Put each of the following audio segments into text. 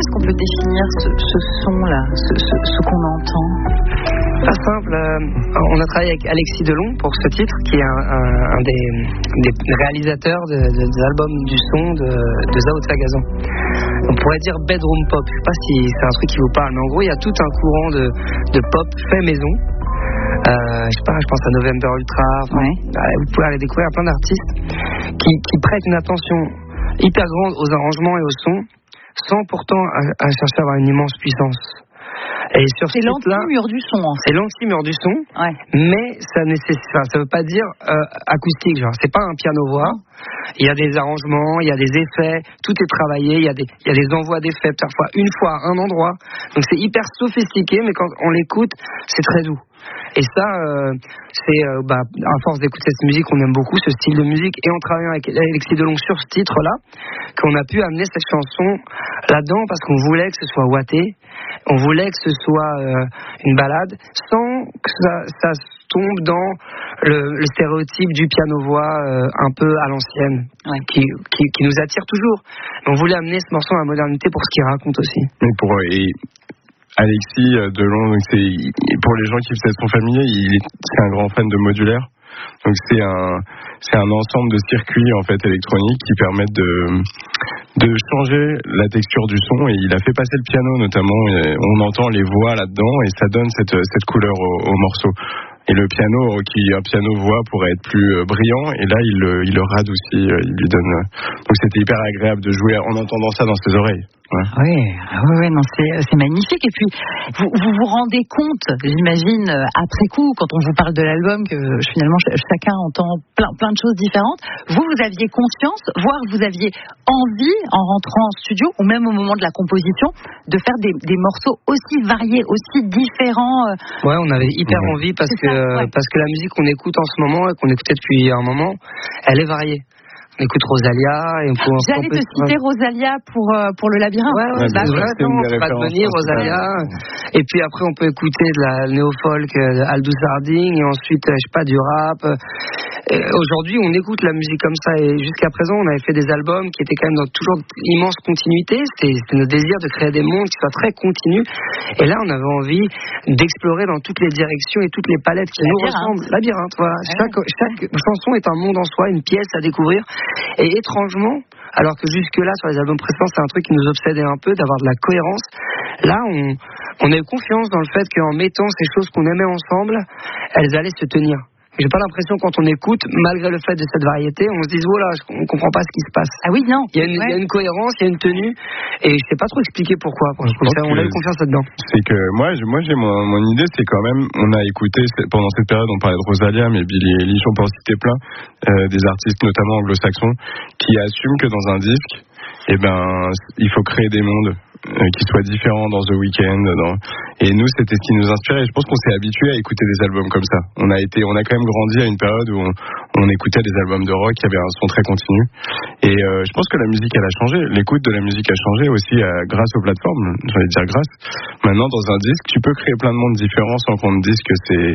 est-ce qu'on peut définir ce son-là, ce qu'on entend? Pas simple. On a travaillé avec Alexis Delon pour ce titre, qui est un des réalisateurs des albums du son de Zao de Sagazan. On pourrait dire bedroom pop. Je sais pas si c'est un truc qui vous parle, mais en gros, il y a tout un courant de pop fait maison. Je sais pas, je pense à November Ultra. Vous pouvez aller découvrir plein d'artistes qui prêtent une attention hyper grande aux arrangements et au son, sans pourtant à chercher à avoir une immense puissance. Et sur c'est l'anti-mur du son. En fait. C'est l'anti-mur du son, mais ça veut pas dire acoustique. Genre, c'est pas un piano-voix. Il y a des arrangements, il y a des effets, tout est travaillé. Il y a des envois d'effets parfois une fois à un endroit. Donc c'est hyper sophistiqué, mais quand on l'écoute, c'est très doux. Et ça, c'est à force d'écouter cette musique, on aime beaucoup ce style de musique. Et en travaillant avec Alexis Delon sur ce titre-là, qu'on a pu amener cette chanson là-dedans parce qu'on voulait que ce soit ouaté, on voulait que ce soit une balade, sans que ça tombe dans le stéréotype du piano-voix un peu à l'ancienne, qui nous attire toujours. Mais on voulait amener ce morceau à la modernité pour ce qu'il raconte aussi. Alexis Delon, donc pour les gens qui peut-être sont familiers, c'est un grand fan de modulaire. Donc c'est un ensemble de circuits en fait électroniques qui permettent de changer la texture du son, et il a fait passer le piano notamment, et on entend les voix là-dedans et ça donne cette couleur au morceau. Et le piano, un piano-voix pourrait être plus brillant, et là il le radoucit, il lui donne. Donc c'était hyper agréable de jouer en entendant ça dans ses oreilles. Oui, non, c'est magnifique. Et puis, vous vous rendez compte, j'imagine, après coup, quand on vous parle de l'album, que finalement chacun entend plein de choses différentes. Vous aviez conscience, voire vous aviez envie, en rentrant en studio, ou même au moment de la composition, de faire des morceaux aussi variés, aussi différents. Ouais, on avait hyper envie parce que la musique qu'on écoute en ce moment et qu'on écoutait depuis un moment, elle est variée. On écoute Rosalia et j'allais te citer Rosalia pour le labyrinthe. Bad Bunny, Rosalia. Et puis après on peut écouter de la néo-folk, Aldous Harding, et ensuite je sais pas, du rap. Aujourd'hui on écoute la musique comme ça, et jusqu'à présent on avait fait des albums qui étaient quand même dans toujours immense continuité. C'était notre désir de créer des mondes qui soient très continus, et là on avait envie d'explorer dans toutes les directions et toutes les palettes qui nous ressemblent. Labyrinthe, voilà. Chaque chanson est un monde en soi, une pièce à découvrir. Et étrangement, alors que jusque-là, sur les albums précédents, c'est un truc qui nous obsédait un peu, d'avoir de la cohérence, là, on a eu confiance dans le fait qu'en mettant ces choses qu'on aimait ensemble, elles allaient se tenir. J'ai pas l'impression, quand on écoute, malgré le fait de cette variété, on se dit voilà, on comprend pas ce qui se passe. Ah oui, non. Il y a une cohérence, il y a une tenue, et je sais pas trop expliquer pourquoi. On a eu confiance là-dedans. C'est que moi j'ai mon idée, c'est quand même, on a écouté pendant cette période, on parlait de Rosalia, mais Billie Eilish, on peut en citer plein, des artistes notamment anglo-saxons qui assument que dans un disque, il faut créer des mondes qui soient différents dans The Weeknd. Et nous, c'était ce qui nous inspirait. Je pense qu'on s'est habitué à écouter des albums comme ça. On a quand même grandi à une période où on écoutait des albums de rock qui avaient un son très continu. Et je pense que la musique, elle a changé. L'écoute de la musique a changé aussi grâce aux plateformes. J'allais dire grâce. Maintenant, dans un disque, tu peux créer plein de mondes différents sans qu'on te dise que c'est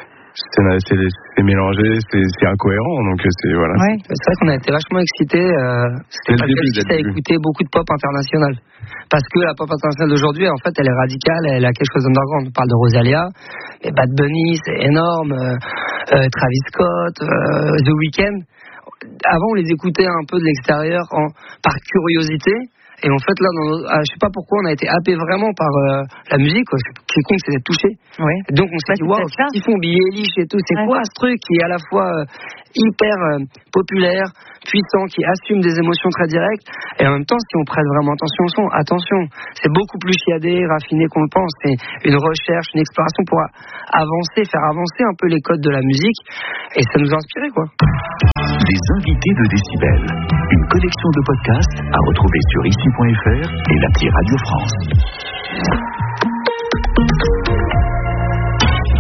mélangé, c'est incohérent, donc voilà. Ouais, c'est vrai qu'on a été vachement excités. C'était à écouter beaucoup de pop international, parce que la pop internationale d'aujourd'hui, en fait, elle est radicale, elle a quelque chose d'underground. On parle de Rosalia, mais Bad Bunny, c'est énorme, Travis Scott, The Weeknd. Avant, on les écoutait un peu de l'extérieur par curiosité. Et en fait, là, je sais pas pourquoi, on a été happé vraiment par la musique, quoi. Ce qui compte, c'est d'être touché. Ouais. Donc, on s'est dit, waouh, ils font Billie Eilish et tout. C'est quoi ce truc qui est à la fois hyper populaire, puissant, qui assume des émotions très directes, et en même temps, si on prête vraiment attention au son, attention, c'est beaucoup plus chiadé, raffiné qu'on le pense. C'est une recherche, une exploration pour faire avancer un peu les codes de la musique, et ça nous a inspiré, quoi. Les invités de Décibel, une collection de podcasts à retrouver sur ici.fr et l'appli Radio France. C'est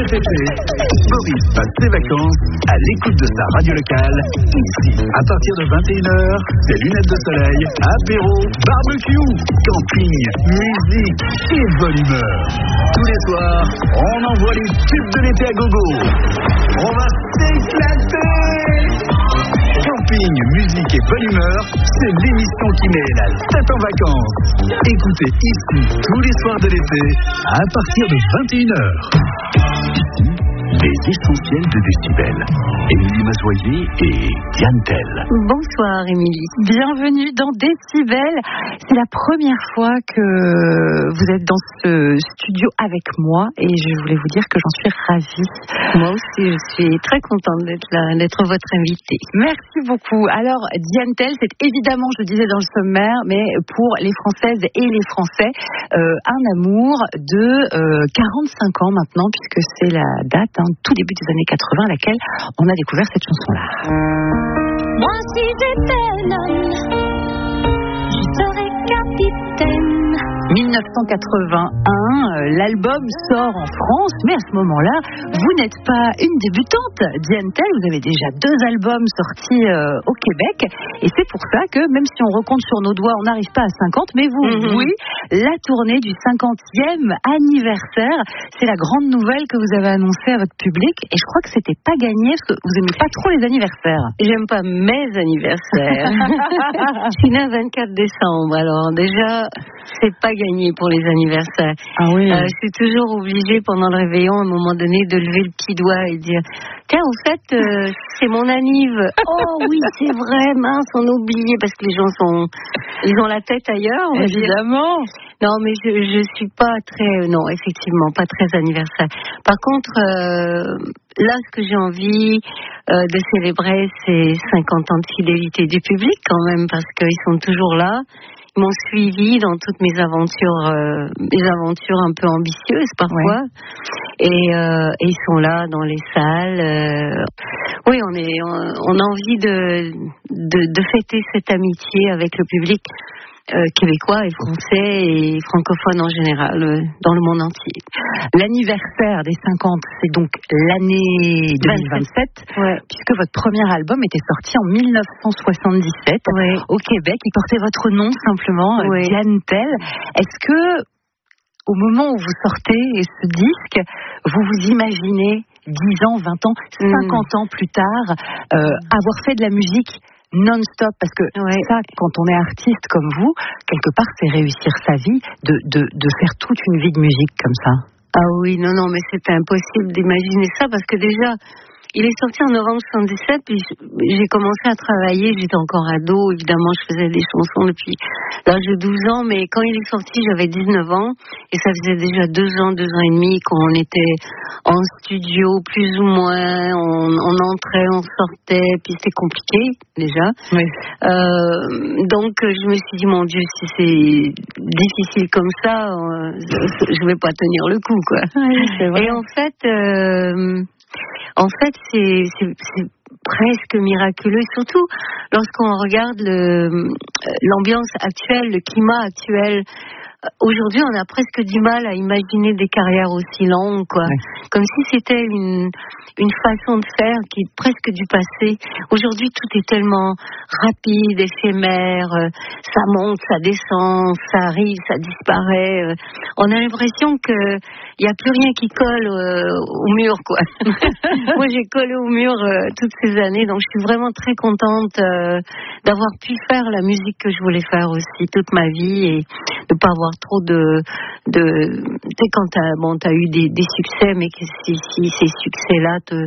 cet été, Boris passe ses vacances à l'écoute de sa radio locale, ici. À partir de 21h, c'est lunettes de soleil, apéro, barbecue, camping, musique et bonne humeur. Tous les soirs, on envoie les tubes de l'été à gogo. On va s'éclater. Camping, musique et bonne humeur, c'est l'émission qui met la tête en vacances. Écoutez ici tous les soirs de l'été à partir de 21h. Ici, les essentiels de Décibel. Émilie Mazoyer et Diane Tell. Bonsoir Émilie, bienvenue dans Décibel. C'est la première fois que vous êtes dans ce studio avec moi et je voulais vous dire que j'en suis ravie. Moi aussi, je suis très contente d'être là, d'être votre invitée. Merci beaucoup. Alors Diane Tell, c'est évidemment, je le disais dans le sommaire, mais pour les Françaises et les Français, un amour de 45 ans maintenant, puisque c'est la date, tout début des années 80, à laquelle on a découvert cette chanson-là. Moi, si j'étais un homme, je serais capitaine. 1981, l'album sort en France, mais à ce moment-là, vous n'êtes pas une débutante, Diane Tell, vous avez déjà 2 albums sortis au Québec, et c'est pour ça que, même si on recompte sur nos doigts, on n'arrive pas à 50, mais vous, oui, la tournée du 50e anniversaire, c'est la grande nouvelle que vous avez annoncée à votre public, et je crois que c'était pas gagné, parce que vous aimez pas trop les anniversaires. J'aime pas mes anniversaires. Je suis née le 24 décembre, alors déjà, c'est pas gagné pour les anniversaires. Ah oui. Je suis toujours obligée pendant le réveillon à un moment donné de lever le petit doigt et dire tiens, en fait, c'est mon anniv. Oh oui, c'est vrai, mince, on a oublié parce que les gens ils ont la tête ailleurs. Évidemment. Non, mais je suis pas très, non, effectivement, pas très anniversaire. Par contre, là, ce que j'ai envie de célébrer, c'est 50 ans de fidélité du public quand même, parce qu'ils sont toujours là. Ils m'ont suivi dans toutes mes aventures un peu ambitieuses parfois, et ils sont là dans les salles. Oui, on a envie de fêter cette amitié avec le public québécois et français et francophone en général dans le monde entier. L'anniversaire des 50, c'est donc l'année 2027, puisque votre premier album était sorti en 1977 au Québec. Il portait votre nom simplement, Diane Tell. Est-ce que, au moment où vous sortez ce disque, vous vous imaginez 10 ans, 20 ans, 50 ans plus tard, avoir fait de la musique non-stop, parce que ça, quand on est artiste comme vous, quelque part, c'est réussir sa vie, de faire toute une vie de musique comme ça. Ah oui, non, mais c'était impossible d'imaginer ça, parce que déjà, il est sorti en novembre 77, puis j'ai commencé à travailler, j'étais encore ado, évidemment, je faisais des chansons depuis l'âge de 12 ans, mais quand il est sorti, j'avais 19 ans, et ça faisait déjà 2 ans et demi qu'on était en studio, plus ou moins, on entrait, on sortait, puis c'était compliqué, déjà. Donc, je me suis dit, mon Dieu, si c'est difficile comme ça, je vais pas tenir le coup, quoi. C'est vrai. Et en fait, c'est presque miraculeux, surtout lorsqu'on regarde l'ambiance actuelle, le climat actuel. Aujourd'hui, on a presque du mal à imaginer des carrières aussi longues, quoi. Comme si c'était une façon de faire qui est presque du passé. Aujourd'hui, tout est tellement rapide, éphémère, ça monte, ça descend, ça arrive, ça disparaît. On a l'impression qu'il n'y a plus rien qui colle au mur, quoi. Moi, j'ai collé au mur toutes ces années, donc je suis vraiment très contente d'avoir pu faire la musique que je voulais faire aussi toute ma vie et de ne pas avoir trop de tu sais, quand t'as eu des succès, mais que si ces succès-là te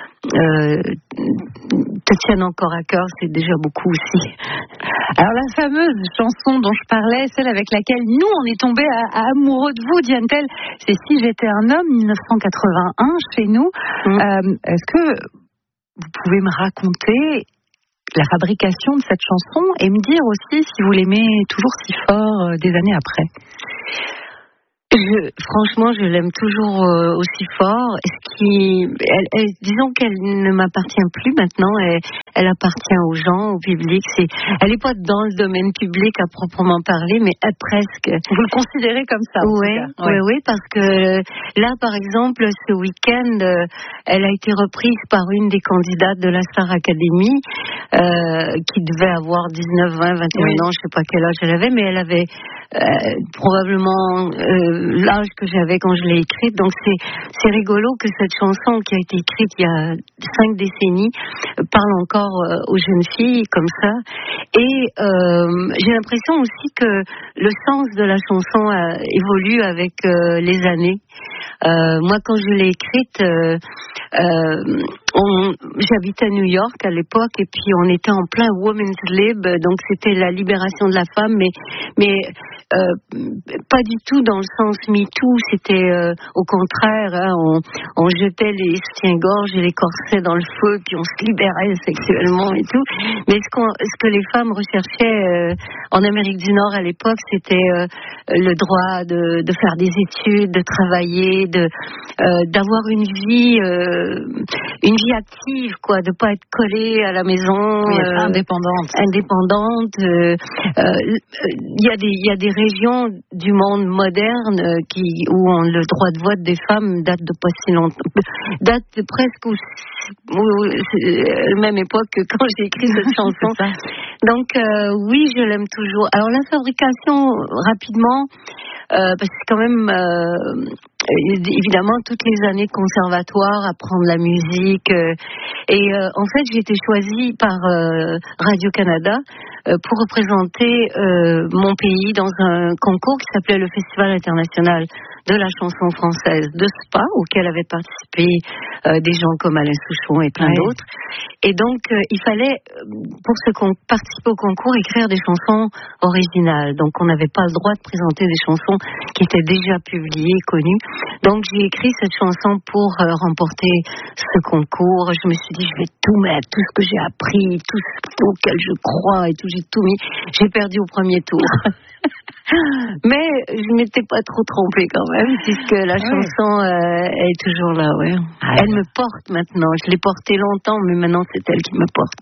tiennent encore à cœur, c'est déjà beaucoup aussi. Alors la fameuse chanson dont je parlais, celle avec laquelle nous on est tombés amoureux de vous, Diane Tell, c'est Si j'étais un homme, 1981 chez nous. Est-ce que vous pouvez me raconter la fabrication de cette chanson et me dire aussi si vous l'aimez toujours si fort des années après? Franchement, je l'aime toujours aussi fort. Disons qu'elle ne m'appartient plus maintenant. Elle appartient aux gens, au public. Elle n'est pas dans le domaine public à proprement parler, mais presque. Vous le considérez comme ça? Oui, parce que là, par exemple, ce week-end, elle a été reprise par une des candidates de la Star Academy, qui devait avoir 19, 20, 21 ans, je sais pas quel âge elle avait, mais elle avait probablement l'âge que j'avais quand je l'ai écrite. Donc c'est rigolo que cette chanson qui a été écrite il y a 5 décennies parle encore aux jeunes filles comme ça. Et j'ai l'impression aussi que le sens de la chanson évolue avec les années. Moi, quand je l'ai écrite, j'habitais à New York à l'époque, et puis on était en plein Women's Lib, donc c'était la libération de la femme, mais pas du tout dans le sens MeToo, c'était au contraire, hein, on jetait les soutiens-gorge et les corsets dans le feu, puis on se libérait sexuellement et tout. Mais ce que les femmes recherchaient en Amérique du Nord à l'époque, c'était le droit de faire des études, de travailler, d'avoir une vie active, quoi, de pas être collée à la maison, indépendante. Il y a des régions du monde moderne où le droit de vote des femmes date de pas si longtemps, date de presque la même époque que quand j'ai écrit cette chanson. Donc oui, je l'aime toujours. Alors la fabrication, rapidement, parce que c'est quand même évidemment toutes les années de conservatoire, apprendre la musique, et en fait j'ai été choisie par Radio-Canada pour représenter mon pays dans un concours qui s'appelait le Festival international de la chanson française de Spa, auquel avaient participé des gens comme Alain Souchon et plein d'autres. Et donc il fallait, pour participer au concours, écrire des chansons originales. Donc on n'avait pas le droit de présenter des chansons qui étaient déjà publiées, connues. Donc j'ai écrit cette chanson pour remporter ce concours. Je me suis dit, je vais tout mettre, tout ce que j'ai appris, tout ce auquel je crois et tout, j'ai tout mis. J'ai perdu au premier tour. Mais je m'étais pas trop trompée quand même, puisque la chanson est toujours là, Elle me porte maintenant. Je l'ai portée longtemps, mais maintenant c'est elle qui me porte.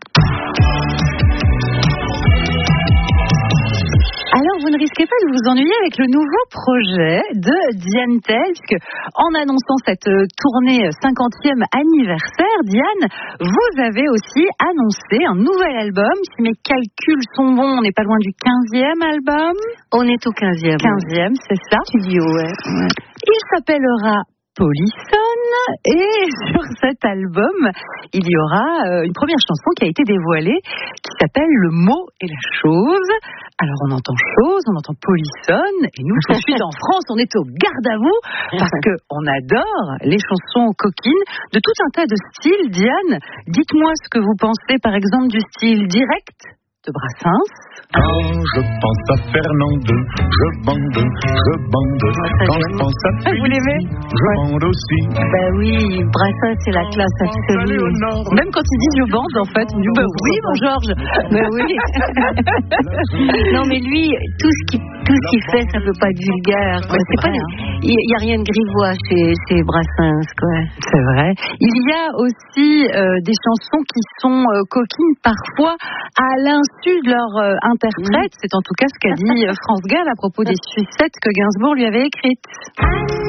Alors, vous ne risquez pas de vous ennuyer avec le nouveau projet de Diane Tell, puisque en annonçant cette tournée 50e anniversaire, Diane, vous avez aussi annoncé un nouvel album. Si mes calculs sont bons, on n'est pas loin du 15e album. On est au 15e. 15e, c'est ça. Studio, Il s'appellera Polisson, et sur cet album, il y aura une première chanson qui a été dévoilée, qui s'appelle Le mot et la chose. Alors on entend chose, on entend Polisson, et nous tout de suite en France, on est au garde à vous, parce qu'on adore les chansons coquines de tout un tas de styles. Diane, dites-moi ce que vous pensez par exemple du style direct de Brassens. Quand je pense à Fernande, je bande. Quand je pense à vous l'aimez? Je bande aussi. Ben oui, Brassens c'est la classe absolue. Même quand il dit je bande, en fait, il dit oui mon Georges. Ben oui. Non mais lui, tout ce qu'il fait, ça peut pas être vulgaire. Ouais, c'est pas. Il y a rien de grivois chez Brassens, quoi. C'est vrai. Il y a aussi des chansons qui sont coquines parfois à l'insu de leur interprète. C'est en tout cas ce qu'a dit France Gall à propos des sucettes que Gainsbourg lui avait écrites.